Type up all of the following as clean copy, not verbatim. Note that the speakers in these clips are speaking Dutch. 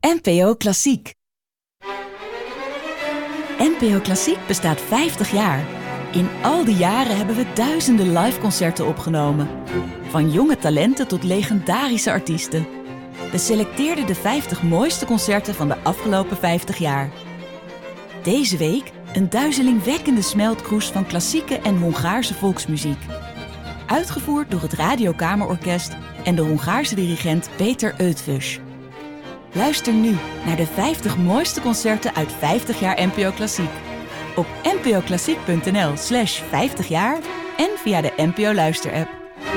NPO Klassiek. NPO Klassiek bestaat 50 jaar. In al die jaren hebben we duizenden liveconcerten opgenomen. Van jonge talenten tot legendarische artiesten. We selecteerden de 50 mooiste concerten van de afgelopen 50 jaar. Deze week een duizelingwekkende smeltkroes van klassieke en Hongaarse volksmuziek. Uitgevoerd door het Radiokamerorkest en de Hongaarse dirigent Péter Eötvös. Luister nu naar de 50 mooiste concerten uit 50 jaar NPO Klassiek. Op npoklassiek.nl/50 jaar en via de NPO Luister-app.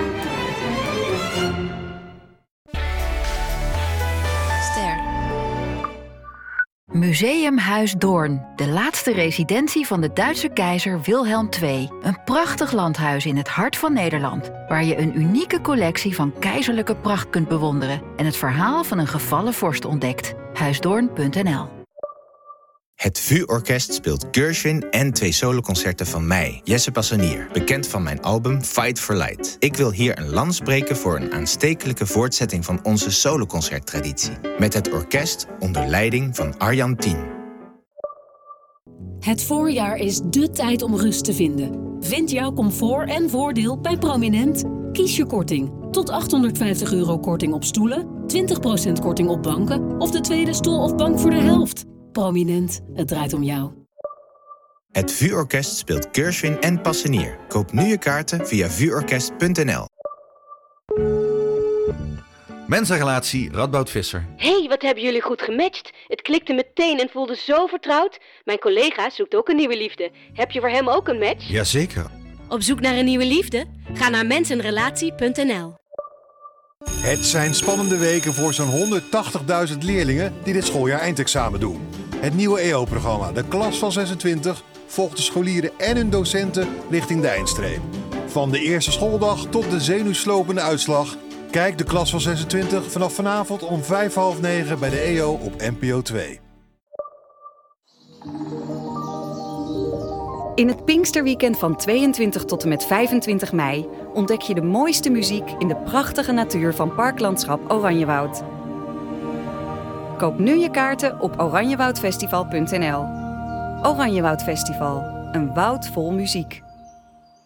Museumhuis Doorn, de laatste residentie van de Duitse keizer Wilhelm II. Een prachtig landhuis in het hart van Nederland, waar je een unieke collectie van keizerlijke pracht kunt bewonderen en het verhaal van een gevallen vorst ontdekt. Huisdoorn.nl. Het VU-orkest speelt Gershwin en 2 soloconcerten van mij, Jesse Passanier, bekend van mijn album Fight for Light. Ik wil hier een lans breken voor een aanstekelijke voortzetting van onze soloconcerttraditie. Met het orkest onder leiding van Arjan Tien. Het voorjaar is dé tijd om rust te vinden. Vind jouw comfort en voordeel bij Prominent. Kies je korting. Tot €850 korting op stoelen, 20% korting op banken of de tweede stoel of bank voor de helft. Prominent, het draait om jou. Het VU-orkest speelt Gershwin en Passanier. Koop nu je kaarten via vuorkest.nl. Mensenrelatie Radboud Visser. Hé, wat hebben jullie goed gematcht. Het klikte meteen en voelde zo vertrouwd. Mijn collega zoekt ook een nieuwe liefde. Heb je voor hem ook een match? Jazeker. Op zoek naar een nieuwe liefde? Ga naar mensenrelatie.nl. Het zijn spannende weken voor zo'n 180.000 leerlingen die dit schooljaar eindexamen doen. Het nieuwe EO-programma, de klas van 26, volgt de scholieren en hun docenten richting de eindstreep. Van de eerste schooldag tot de zenuwslopende uitslag. Kijk de klas van 26 vanaf vanavond om 8:30 bij de EO op NPO 2. In het Pinksterweekend van 22 tot en met 25 mei ontdek je de mooiste muziek in de prachtige natuur van Parklandschap Oranjewoud. Koop nu je kaarten op oranjewoudfestival.nl. Oranjewoud Festival, een woud vol muziek.